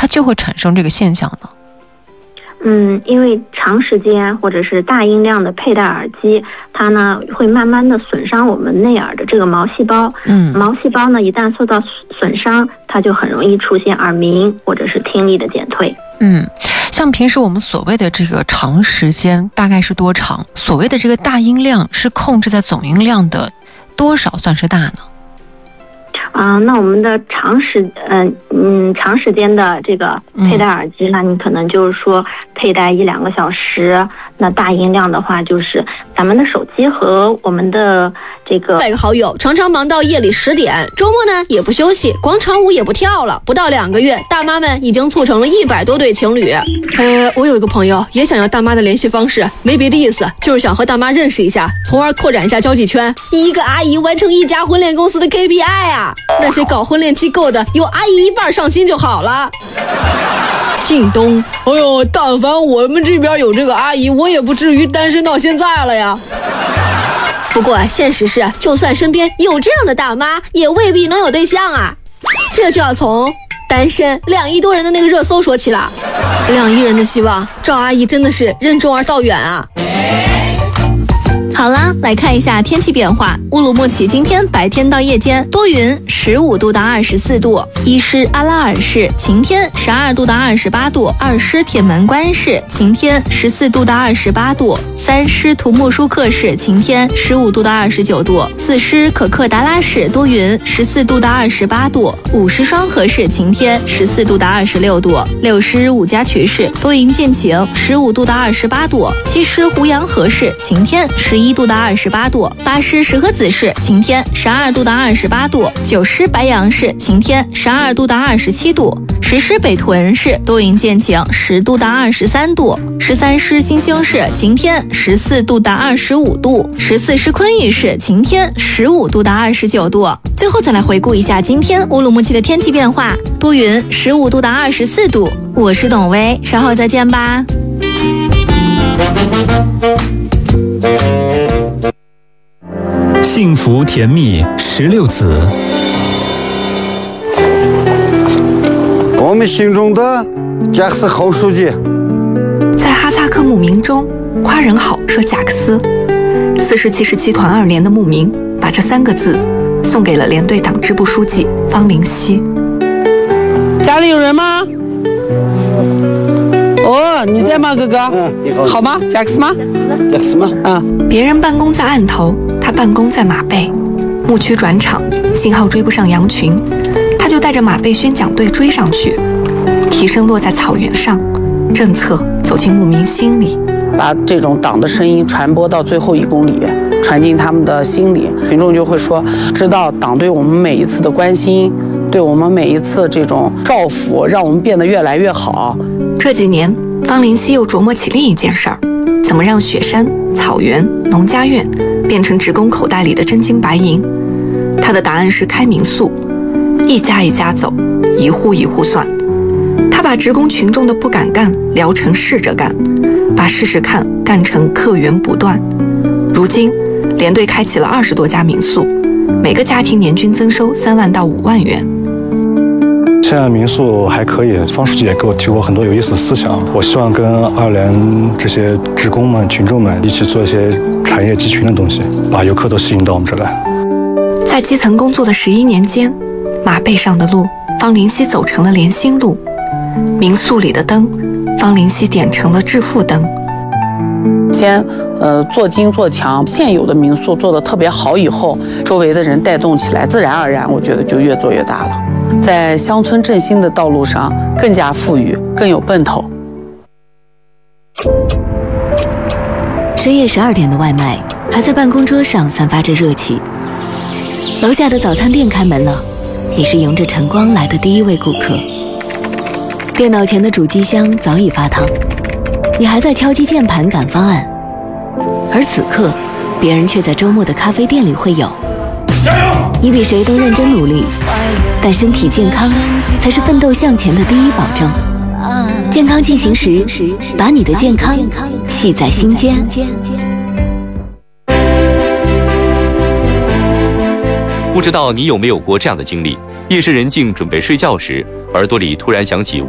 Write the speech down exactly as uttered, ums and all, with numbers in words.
它就会产生这个现象呢？ 嗯，因为长时间或者是大音量的佩戴耳机，它呢会慢慢的损伤我们内耳的这个毛细胞。嗯，毛细胞呢一旦受到损伤，它就很容易出现耳鸣或者是听力的减退。 嗯，像平时我们所谓的这个长时间大概是多长？所谓的这个大音量是控制在总音量的多少算是大呢？ 啊、呃，那我们的长时，嗯、呃、嗯，长时间的这个佩戴耳机，那你可能就是说佩戴一两个小时。那大音量的话，就是咱们的手机和我们的这个百个好友常常忙到夜里十点，周末呢也不休息，广场舞也不跳了。不到两个月，大妈们已经促成了一百多对情侣。呃，我有一个朋友也想要大妈的联系方式，没别的意思，就是想和大妈认识一下，从而扩展一下交际圈。一个阿姨完成一家婚恋公司的 K P I 啊！那些搞婚恋机构的，有阿姨一半上心就好了。靳东，哎呦，但凡我们这边有这个阿姨，我也不至于单身到现在了呀。不过现实是，就算身边有这样的大妈，也未必能有对象啊。这就要从单身两亿多人的那个热搜说起了。两亿人的希望，赵阿姨真的是任重而道远啊。好啦，来看一下天气变化。乌鲁木齐今天白天到夜间多云，十五度到二十四度；伊施阿拉尔市晴天，十二度到二十八度；二施铁门关市晴天，十四度到二十八度；三施图木舒克市晴天，十五度到二十九度；四施可克达拉市多云，十四度到二十八度；五施双河市晴天，十四度到二十六度；六施五家渠市多云见晴，十五度到二十八度；七施胡杨河市晴天，十一度到二十八度；八施石河子市晴天，十二度到二十八度；九施白杨市晴天，十二度到二十七度；十施北屯市多云见晴，十度到二十三度；十三施新兴市晴天，十四度到二十五度；十四施昆玉市晴天，十五度到二十九度。最后再来回顾一下今天乌鲁木齐的天气变化：多云，十五度到二十四度。我是董薇，稍后再见吧。 幸福甜蜜十六子， 我们心中的贾克斯好书记。 在哈萨克牧民中，夸人好说贾克斯。四十七师七团二连的牧民把这三个字送给了连队党支部书记方林希。 家里有人吗？哦，你在吗，哥哥？嗯，你好。好吗？贾克斯吗？ 贾克斯吗？ 啊。 别人办公在案头，他办公在马背。牧区转场，信号追不上羊群，他就带着马背宣讲队追上去。蹄声落在草原上，政策走进牧民心里， 把这种党的声音传播到最后一公里，传进他们的心里，群众就会说，知道党对我们每一次的关心，对我们每一次这种照拂，让我们变得越来越好。 这几年，方林希又琢磨起另一件事儿：怎么让雪山、草原、农家院变成职工口袋里的真金白银？他的答案是开民宿，一家一家走，一户一户算。他把职工群众的不敢干聊成试着干，把试试看干成客源不断。如今，连队开启了二十多家民宿，每个家庭年均增收三万到五万元。 现在民宿还可以，方书记也给我提过很多有意思的思想。我希望跟二连这些职工们、群众们一起做一些产业集群的东西，把游客都吸引到我们这来。 在基层工作的十一年间，马背上的路，方林希走成了连心路；民宿里的灯，方林希点成了致富灯。 先呃做精做强，现有的民宿做得特别好以后，周围的人带动起来，自然而然我觉得就越做越大了，在乡村振兴的道路上更加富裕，更有奔头。 深夜十二点的外卖还在办公桌上散发着热气，楼下的早餐店开门了，你是迎着晨光来的第一位顾客。电脑前的主机箱早已发烫，你还在敲击键盘赶方案，而此刻别人却在周末的咖啡店里会友。你比谁都认真努力，但身体健康才是奋斗向前的第一保证。健康进行时，把你的健康系在心间。 不知道你有没有过这样的经历：夜深人静准备睡觉时，耳朵里突然响起